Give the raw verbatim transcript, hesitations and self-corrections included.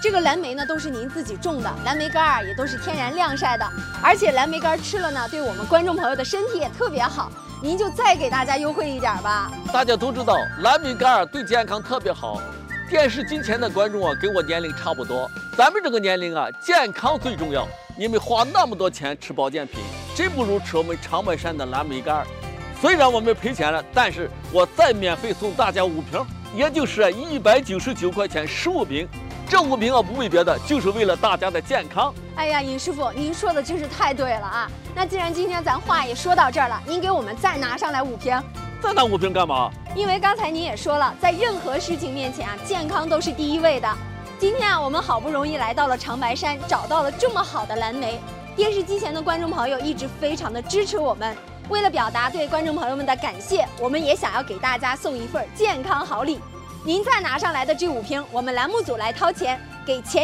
这个蓝莓呢都是您自己种的，蓝莓干儿也都是天然晾晒的，而且蓝莓干吃了呢，对我们观众朋友的身体也特别好。您就再给大家优惠一点吧。 大家都知道蓝莓干儿对健康特别好，电视机前的观众啊，跟我年龄差不多，咱们这个年龄啊，健康最重要。你们花那么多钱吃保健品，真不如吃我们长白山的蓝莓干儿。虽然我们赔钱了，但是我再免费送大家五瓶，也就是一百九十九块钱十五瓶。这五瓶啊，不为别的，就是为了大家的健康。 哎呀，尹师傅，您说的真是太对了啊！那既然今天咱话也说到这儿了，您给我们再拿上来五瓶。 再拿五瓶干嘛？ 因为刚才您也说了，在任何事情面前啊，健康都是第一位的。今天啊，我们好不容易来到了长白山，找到了这么好的蓝莓。电视机前的观众朋友一直非常的支持我们，为了表达对观众朋友们的感谢，我们也想要给大家送一份健康好礼。您再拿上来的这五瓶，我们栏目组来掏钱，给钱。